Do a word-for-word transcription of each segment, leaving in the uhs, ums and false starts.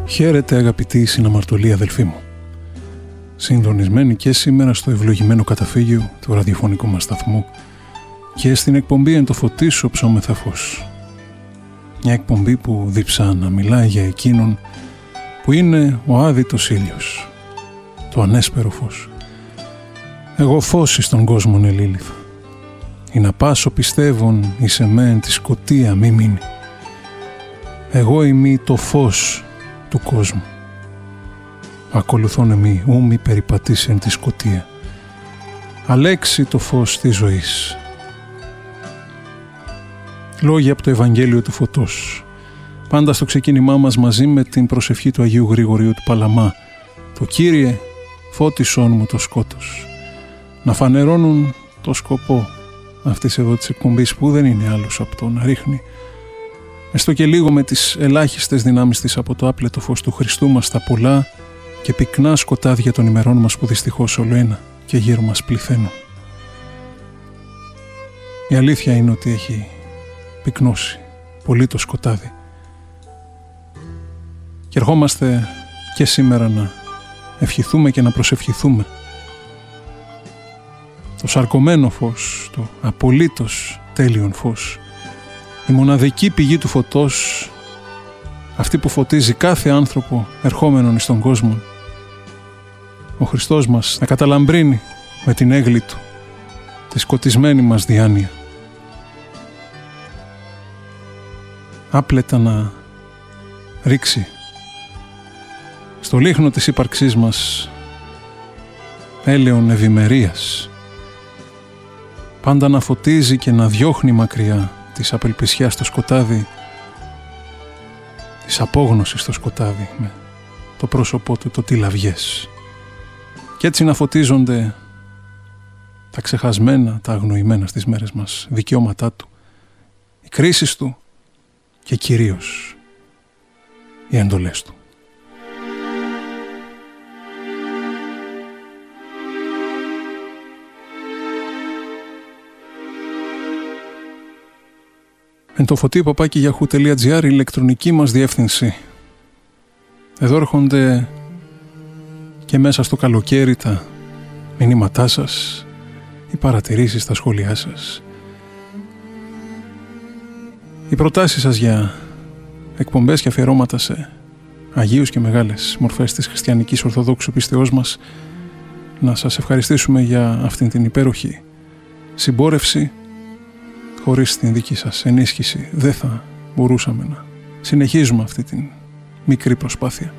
Χαίρετε αγαπητοί συναμαρτωλοί αδελφοί μου. Συντονισμένοι και σήμερα στο ευλογημένο καταφύγιο του ραδιοφωνικού μας σταθμού και στην εκπομπή «Εν το φωτίσω ψώμεθα φως». Μια εκπομπή που διψά να μιλάει για εκείνον που είναι ο άδειτος ήλιος, το ανέσπερο φως. Εγώ φως εις τον κόσμον ελήλυθα, ή να πάσω πιστεύων εις εμέν τη σκοτία μη μείνει. Εγώ είμαι το φως του κόσμου. Ακολουθών εμεί ου μη περιπατήσει εν τη σκοτία. Αλέξει το φως της ζωής. Λόγια από το Ευαγγέλιο του Φωτός. Πάντα στο ξεκίνημά μας μαζί με την προσευχή του Αγίου Γρηγορίου του Παλαμά. Το Κύριε φώτισόν μου το σκότος. Να φανερώνουν το σκοπό αυτής εδώ της εκπομπής που δεν είναι άλλος από το να ρίχνει έστω και λίγο με τις ελάχιστες δυνάμεις της από το άπλετο φως του Χριστού μας τα πολλά και πυκνά σκοτάδια των ημερών μας που δυστυχώς όλο ένα και γύρω μας πληθαίνουν. Η αλήθεια είναι ότι έχει πυκνώσει πολύ το σκοτάδι και ερχόμαστε και σήμερα να ευχηθούμε και να προσευχηθούμε το σαρκωμένο φως, το απολύτως τέλειον φως, η μοναδική πηγή του φωτός, αυτή που φωτίζει κάθε άνθρωπο ερχόμενον εις τον κόσμο, ο Χριστός μας να καταλαμπρύνει με την έγκλη του τη σκοτισμένη μας διάνοια, άπλετα να ρίξει στο λίχνο της ύπαρξής μας έλεον ευημερίας, πάντα να φωτίζει και να διώχνει μακριά της απελπισιάς στο σκοτάδι, της απόγνωσης στο σκοτάδι με το πρόσωπό του το τυλαβιές, και έτσι να φωτίζονται τα ξεχασμένα, τα αγνοημένα στις μέρες μας δικαιώματά του, οι κρίσεις του και κυρίως οι εντολές του. Εν το φωτί παπάκι γιαχού τελεία τζι άρ, η ηλεκτρονική μας διεύθυνση. Εδώ έρχονται και μέσα στο καλοκαίρι τα μηνύματά σας, οι παρατηρήσεις, τα σχόλιά σας, οι προτάσεις σας για εκπομπές και αφιερώματα σε αγίους και μεγάλες μορφές της χριστιανικής ορθοδόξου πίστεώς μας. Να σας ευχαριστήσουμε για αυτήν την υπέροχη συμπόρευση. Χωρίς την δική σας ενίσχυση δεν θα μπορούσαμε να συνεχίζουμε αυτή την μικρή προσπάθεια.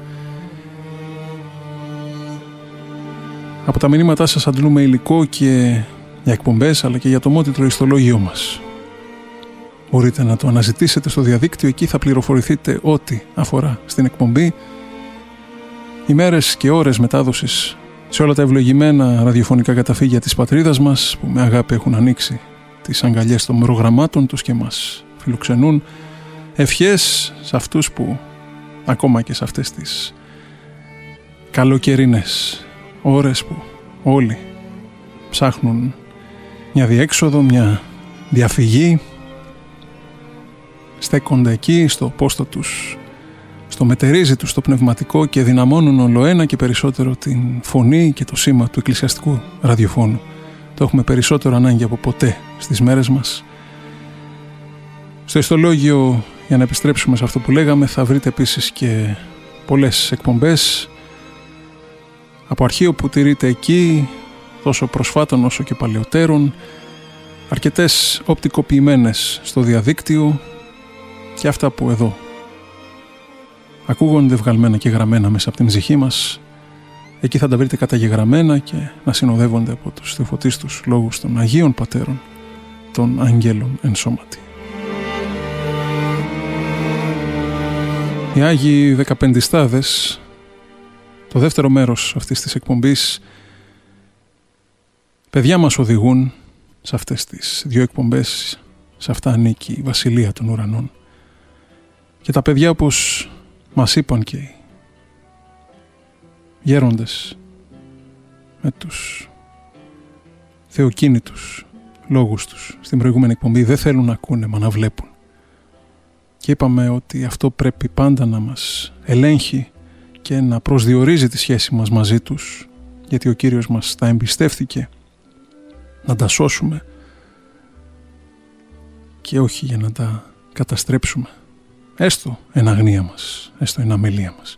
Από τα μηνύματά σας αντλούμε υλικό και για εκπομπές αλλά και για το μότιτρο ιστολόγιο μας. Μπορείτε να το αναζητήσετε στο διαδίκτυο, εκεί θα πληροφορηθείτε ό,τι αφορά στην εκπομπή, ημέρες και ώρες μετάδοσης σε όλα τα ευλογημένα ραδιοφωνικά καταφύγια της πατρίδας μας που με αγάπη έχουν ανοίξει τις αγκαλιές των προγραμμάτων τους και μας φιλοξενούν. Ευχές σε αυτούς που ακόμα και σε αυτές τις καλοκαιρινές ώρες που όλοι ψάχνουν μια διέξοδο, μια διαφυγή, στέκονται εκεί στο πόστο τους, στο μετερίζει τους το πνευματικό και δυναμώνουν ολοένα και περισσότερο την φωνή και το σήμα του εκκλησιαστικού ραδιοφώνου. Το έχουμε περισσότερο ανάγκη από ποτέ στις μέρες μας. Στο ιστολόγιο, για να επιστρέψουμε σε αυτό που λέγαμε, θα βρείτε επίσης και πολλές εκπομπές από αρχείο που τηρείται εκεί, τόσο προσφάτων όσο και παλαιότερων, αρκετές οπτικοποιημένες στο διαδίκτυο και αυτά που εδώ ακούγονται βγαλμένα και γραμμένα μέσα από την ψυχή μας. Εκεί θα τα βρείτε καταγεγραμμένα και να συνοδεύονται από τους θεοφωτίστους λόγους των Αγίων Πατέρων, των Αγγέλων εν σώματι. Οι Άγιοι Δεκαπεντιστάδες, το δεύτερο μέρος αυτής της εκπομπής, παιδιά μας οδηγούν σε αυτές τις δύο εκπομπές, σε αυτά ανήκει η Βασιλεία των Ουρανών. Και τα παιδιά, όπως μας είπαν και οι γέροντες με τους θεοκίνητους λόγους τους στην προηγούμενη εκπομπή, δεν θέλουν να ακούνε μα να βλέπουν. Και είπαμε ότι αυτό πρέπει πάντα να μας ελέγχει και να προσδιορίζει τη σχέση μας μαζί τους, γιατί ο Κύριος μας τα εμπιστεύτηκε να τα σώσουμε και όχι για να τα καταστρέψουμε, έστω εν αγνία μας, έστω εν αμελία μας.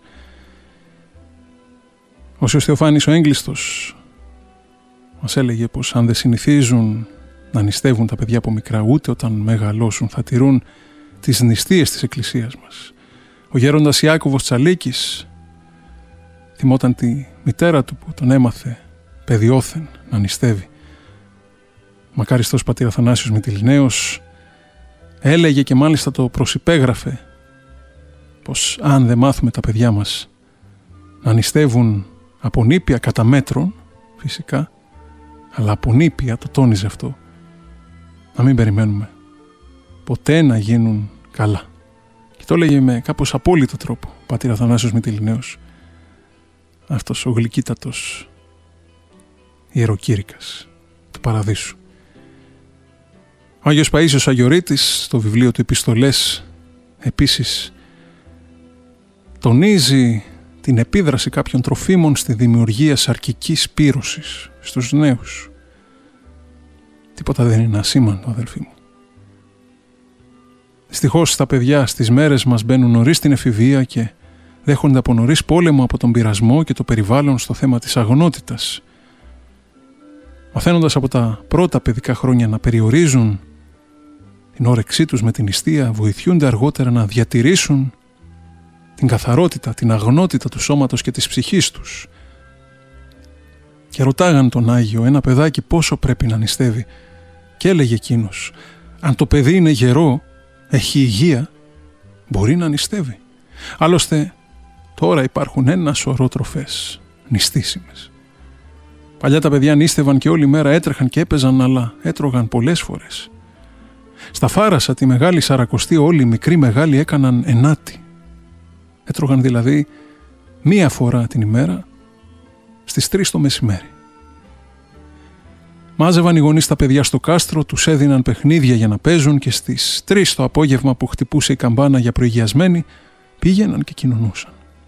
Ο Σιος Θεοφάνης ο Έγκλειστος μας έλεγε πως αν δεν συνηθίζουν να νηστεύουν τα παιδιά από μικρά, ούτε όταν μεγαλώσουν θα τηρούν τις νηστείες της Εκκλησίας μας. Ο γέροντας Ιάκωβος Τσαλίκης θυμόταν τη μητέρα του που τον έμαθε παιδιόθεν να νηστεύει. Μακαριστός πατήρ Αθανάσιος Μυτιληναίος έλεγε και μάλιστα το προσυπέγραφε πως αν δεν μάθουμε τα παιδιά μας να νηστεύουν από νήπια, κατά μέτρον φυσικά, αλλά από νήπια, το τόνιζε αυτό, να μην περιμένουμε ποτέ να γίνουν καλά. Και το έλεγε με κάπως απόλυτο τρόπο ο πατήρ Αθανάσιος Μυτιληναίος, αυτός ο γλυκύτατος ιεροκήρυκας του Παραδείσου. Ο Άγιος Παΐσιος Αγιορείτης στο βιβλίο του Επιστολές επίσης τονίζει την επίδραση κάποιων τροφίμων στη δημιουργία σαρκικής πύρωσης στους νέους. Τίποτα δεν είναι ασήμαντο, αδελφοί μου. Δυστυχώς τα παιδιά στις μέρες μας μπαίνουν νωρίς στην εφηβεία και δέχονται από νωρίς πόλεμο από τον πειρασμό και το περιβάλλον στο θέμα της αγνότητας. Μαθαίνοντας από τα πρώτα παιδικά χρόνια να περιορίζουν την όρεξή τους με την νηστεία, βοηθούνται αργότερα να διατηρήσουν την καθαρότητα, την αγνότητα του σώματος και της ψυχής τους. Και ρωτάγαν τον Άγιο ένα παιδάκι πόσο πρέπει να νηστεύει και έλεγε εκείνος, αν το παιδί είναι γερό, έχει υγεία, μπορεί να νηστεύει. Άλλωστε τώρα υπάρχουν ένα σωρό τροφές νηστήσιμες. Παλιά τα παιδιά νήστευαν και όλη μέρα έτρεχαν και έπαιζαν, αλλά έτρωγαν πολλές φορές. Στα Φάρασα τη Μεγάλη Σαρακοστή όλοι οι μικροί μεγάλοι έκαναν ενάτη. Έτρωγαν δηλαδή μία φορά την ημέρα στις τρεις το μεσημέρι. Μάζευαν οι γονείς τα παιδιά στο κάστρο, τους έδιναν παιχνίδια για να παίζουν και στις τρεις το απόγευμα που χτυπούσε η καμπάνα για προηγιασμένοι πήγαιναν και κοινωνούσαν.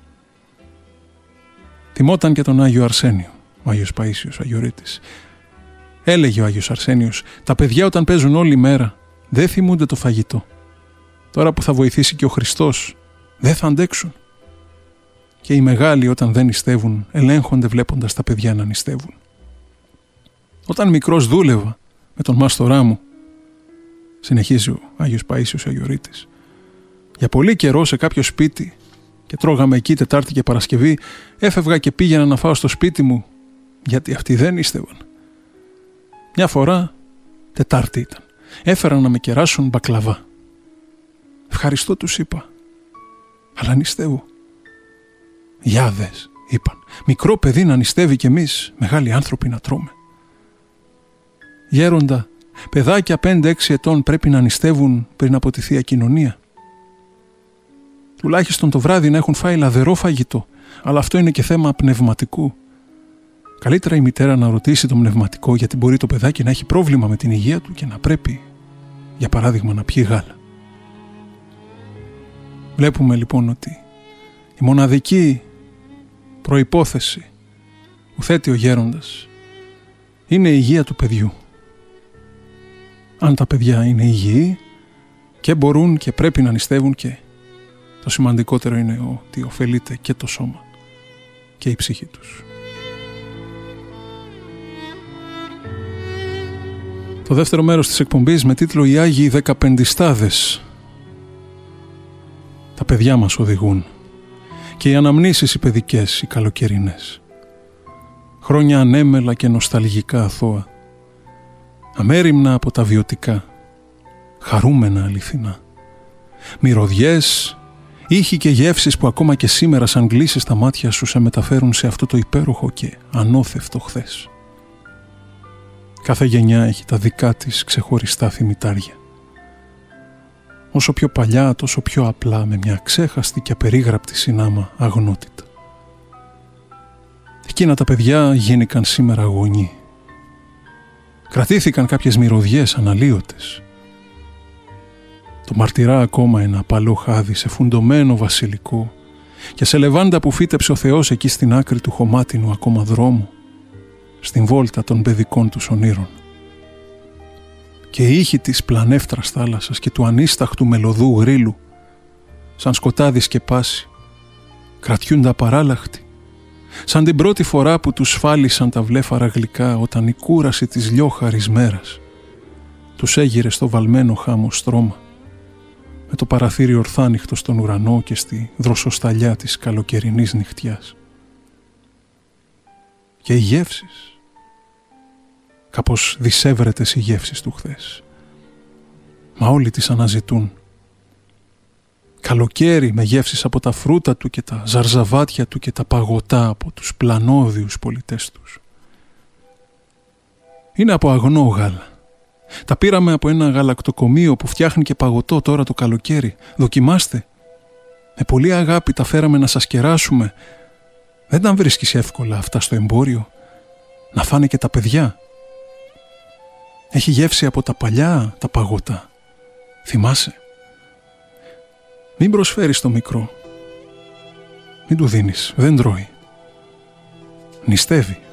Θυμόταν και τον Άγιο Αρσένιο, ο Άγιος Παΐσιος Αγιορείτης. Έλεγε ο Άγιος Αρσένιος, τα παιδιά όταν παίζουν όλη μέρα δεν θυμούνται το φαγητό. Τώρα που θα βοηθήσει και ο Χριστός δεν θα αντέξουν. Και οι μεγάλοι όταν δεν νηστεύουν ελέγχονται βλέποντας τα παιδιά να νηστεύουν. Όταν μικρός δούλευα με τον μάστορά μου, συνεχίζει ο Άγιος Παΐσιος Αγιορείτης, για πολύ καιρό σε κάποιο σπίτι και τρώγαμε εκεί Τετάρτη και Παρασκευή, έφευγα και πήγαινα να φάω στο σπίτι μου γιατί αυτοί δεν νηστεύαν. Μια φορά Τετάρτη ήταν. Έφεραν να με κεράσουν μπακλαβά. Ευχαριστώ τους είπα, αλλά νηστεύω. Για δες, είπαν, μικρό παιδί να νηστεύει κι εμείς, μεγάλοι άνθρωποι να τρώμε. Γέροντα, παιδάκια πέντε έξι ετών πρέπει να νηστεύουν πριν από τη Θεία Κοινωνία. Τουλάχιστον το βράδυ να έχουν φάει λαδερό φαγητό, αλλά αυτό είναι και θέμα πνευματικού. Καλύτερα η μητέρα να ρωτήσει το πνευματικό, γιατί μπορεί το παιδάκι να έχει πρόβλημα με την υγεία του και να πρέπει, για παράδειγμα, να πιει γάλα. Βλέπουμε λοιπόν ότι η μοναδική προϋπόθεση που θέτει ο γέροντας είναι η υγεία του παιδιού. Αν τα παιδιά είναι υγιεί και μπορούν και πρέπει να νηστεύουν, και το σημαντικότερο είναι ότι ωφελείται και το σώμα και η ψυχή τους. Το δεύτερο μέρος της εκπομπής με τίτλο «Οι Άγιοι Δεκαπεντιστάδες». Τα παιδιά μας οδηγούν και οι αναμνήσεις οι παιδικές, οι καλοκαιρινές. Χρόνια ανέμελα και νοσταλγικά αθώα, αμέριμνα από τα βιωτικά, χαρούμενα αληθινά. Μυρωδιές, ήχοι και γεύσεις που ακόμα και σήμερα σαν γλύσεις στα μάτια σου σε μεταφέρουν σε αυτό το υπέροχο και ανώθευτο χθες. Κάθε γενιά έχει τα δικά της ξεχωριστά θυμητάρια. Όσο πιο παλιά, τόσο πιο απλά, με μια ξέχαστη και απερίγραπτη συνάμα αγνότητα. Εκείνα τα παιδιά γίνηκαν σήμερα γονεί. Κρατήθηκαν κάποιες μυρωδιές αναλύωτες. Το μαρτυρά ακόμα ένα απαλό χάδι σε φουντωμένο βασιλικό και σε λεβάντα που φύτεψε ο Θεός εκεί στην άκρη του χωμάτινου ακόμα δρόμου, στην βόλτα των παιδικών τους ονείρων. Και οι ήχοι της πλανεύτρας θάλασσας και του ανίσταχτου μελωδού γρύλου, σαν σκοτάδι σκεπάσει, κρατιούνται απαράλλαχτοι, σαν την πρώτη φορά που τους φάλισαν τα βλέφαρα γλυκά όταν η κούραση της λιόχαρης μέρας τους έγειρε στο βαλμένο χάμο στρώμα, με το παραθύρι ορθάνυχτο στον ουρανό και στη δροσοσταλιά της καλοκαιρινής νυχτιάς. Και οι γεύσεις, κάπως δισεύρετες οι γεύσεις του χθες, μα όλοι τις αναζητούν. Καλοκαίρι με γεύσεις από τα φρούτα του και τα ζαρζαβάτια του και τα παγωτά από τους πλανόδιους πολιτές τους. Είναι από αγνό γάλα. Τα πήραμε από ένα γαλακτοκομείο που φτιάχνει και παγωτό τώρα το καλοκαίρι. Δοκιμάστε. Με πολύ αγάπη τα φέραμε να σας κεράσουμε. Δεν τα βρίσκεις εύκολα αυτά στο εμπόριο. Να φάνε και τα παιδιά. Έχει γεύση από τα παλιά τα παγωτά. Θυμάσαι. Μην προσφέρεις το μικρό. Μην του δίνεις. Δεν τρώει. Νηστεύει.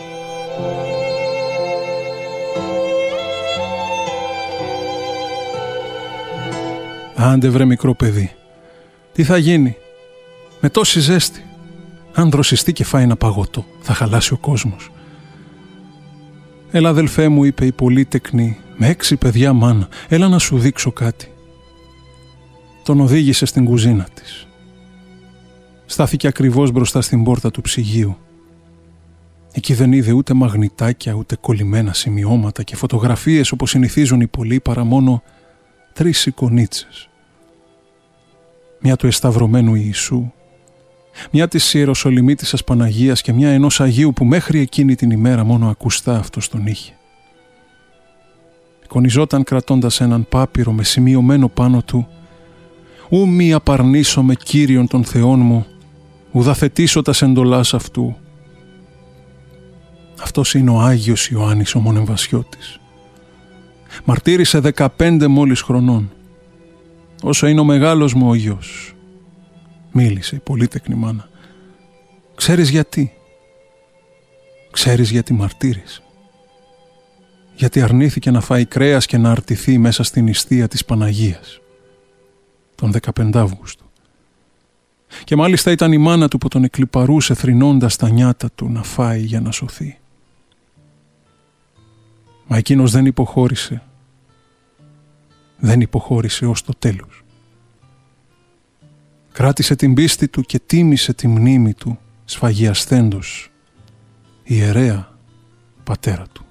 Άντε βρε μικρό παιδί. Τι θα γίνει. Με τόση ζέστη. Αν δροσιστεί και φάει ένα παγωτό, θα χαλάσει ο κόσμος. Έλα αδελφέ μου, είπε η πολύτεκνη, με έξι παιδιά μάνα. Έλα να σου δείξω κάτι. Τον οδήγησε στην κουζίνα της. Στάθηκε ακριβώς μπροστά στην πόρτα του ψυγείου. Εκεί δεν είδε ούτε μαγνητάκια, ούτε κολλημένα σημειώματα και φωτογραφίες όπως συνηθίζουν οι πολλοί, παρά μόνο τρεις εικονίτσες. Μια του εσταυρωμένου Ιησού, μια της Ιεροσολυμίτισσας Παναγίας και μια ενός Αγίου που μέχρι εκείνη την ημέρα μόνο ακουστά αυτός τον είχε. Εικονιζόταν κρατώντας έναν πάπυρο με σημειωμένο πάνω του «Ου μη απαρνήσω με Κύριον των Θεών μου, ουδαθετήσω τας εντολάς αυτού». Αυτός είναι ο Άγιος Ιωάννης ο Μονεμβασιώτης. Μαρτύρησε δεκαπέντε μόλις χρονών. Όσο είναι ο μεγάλος μου ο γιος. Μίλησε η πολύτεκνη μάνα. Ξέρεις γιατί. Ξέρεις γιατί μαρτύρησε. Γιατί αρνήθηκε να φάει κρέας και να αρτηθεί μέσα στην νηστεία της Παναγίας. Τον δεκαπέντε Αυγούστου. Και μάλιστα ήταν η μάνα του που τον εκλιπαρούσε θρηνώντας τα νιάτα του να φάει για να σωθεί. Μα εκείνος δεν υποχώρησε. Δεν υποχώρησε ως το τέλος. Κράτησε την πίστη του και τίμησε τη μνήμη του σφαγιασθέντος ιερέα πατέρα του.